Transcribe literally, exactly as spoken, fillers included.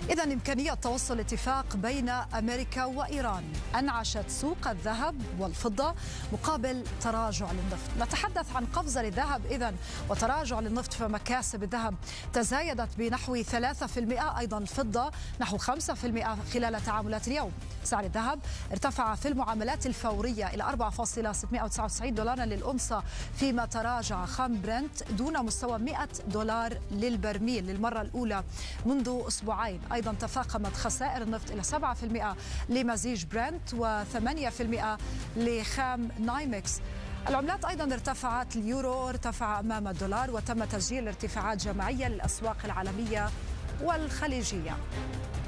إذن إمكانية توصل اتفاق بين أمريكا وإيران أنعشت سوق الذهب والفضة مقابل تراجع للنفط. نتحدث عن قفزة للذهب إذن وتراجع للنفط، فمكاسب الذهب تزايدت بنحو ثلاثة بالمئة، أيضا الفضة نحو خمسة بالمئة خلال تعاملات اليوم. سعر الذهب ارتفع في المعاملات الفورية إلى أربعة فاصلة ستمئة وتسعة وتسعين دولارا للأونصة، فيما تراجع خام برنت دون مستوى مئة دولار للبرميل للمرة الأولى منذ أسبوعين. أيضا تفاقمت خسائر النفط إلى سبعة بالمئة لمزيج برنت وثمانية بالمئة لخام نايمكس. العملات أيضا ارتفعت، اليورو ارتفع أمام الدولار، وتم تسجيل ارتفاعات جماعية للأسواق العالمية والخليجية.